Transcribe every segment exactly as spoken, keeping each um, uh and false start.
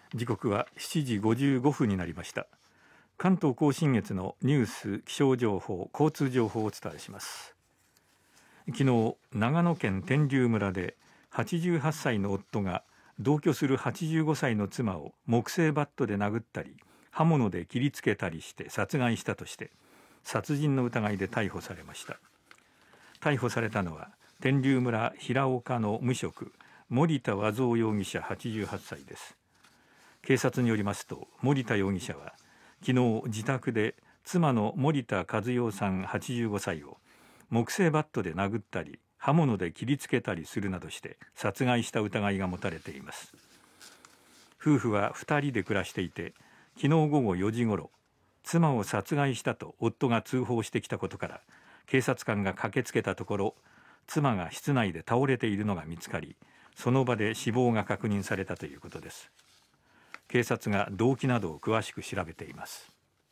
時刻はしちじごじゅうごふんになりました。関東甲信越のニュース、気象情報、交通情報をお伝えします。昨日、長野県天龍村ではちじゅうはっさいの夫が同居するはちじゅうごさいの妻を木製バットで殴ったり刃物で切りつけたりして殺害したとして殺人の疑いで逮捕されました。逮捕されたのは天龍村平岡の無職森田和三容疑者はちじゅうはっさいです。警察によりますと、森田容疑者は昨日自宅で妻の森田和代さんはちじゅうごさいを木製バットで殴ったり刃物で切りつけたりするなどして殺害した疑いが持たれています。夫婦はふたりで暮らしていて、昨日午後よじごろ、妻を殺害したと夫が通報してきたことから警察官が駆けつけたところ、妻が室内で倒れているのが見つかり、その場で死亡が確認されたということです。警察が動機などを詳しく調べています。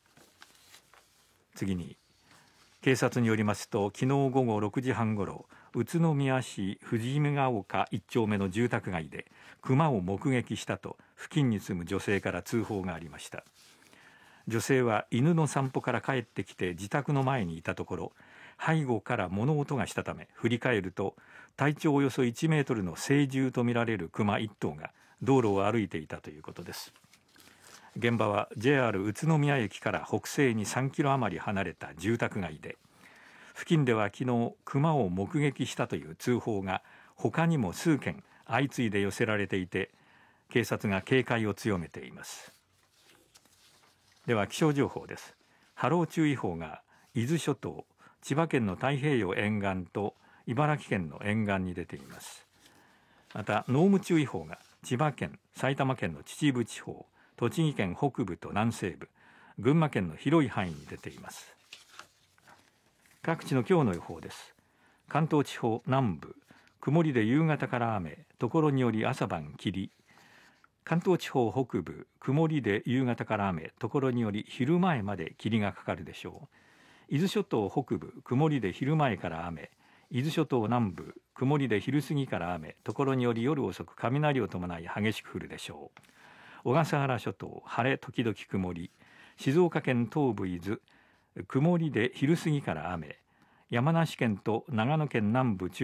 次に、警察によりますと、昨日午後ろくじはんごろ、宇都宮市藤見ヶ丘いっ丁目の住宅街で熊を目撃したと付近に住む女性から通報がありました。女性は犬の散歩から帰ってきて自宅の前にいたところ、背後から物音がしたため振り返ると、体長およそいちメートルの成獣とみられる熊いっ頭が道路を歩いていたということです。現場は ジェイアール 宇都宮駅から北西にさんキロ余り離れた住宅街で、付近では昨日熊を目撃したという通報が他にも数件相次いで寄せられていて、警察が警戒を強めています。では気象情報です。波浪注意報が伊豆諸島、千葉県の太平洋沿岸と茨城県の沿岸に出ています。また濃霧注意報が千葉県、埼玉県の秩父地方、栃木県北部と南西部、群馬県の広い範囲に出ています。各地の今日の予報です。関東地方南部、曇りで夕方から雨、ところにより朝晩霧。関東地方北部、曇りで夕方から雨、ところにより昼前まで霧がかかるでしょう。伊豆諸島北部、曇りで昼前から雨。伊豆諸島南部、曇りで昼過ぎから雨、ところにより夜遅く雷を伴い激しく降るでしょう。小笠原諸島、晴れ時々曇り。静岡県東部伊豆、曇りで昼過ぎから雨。山梨県と長野県南部中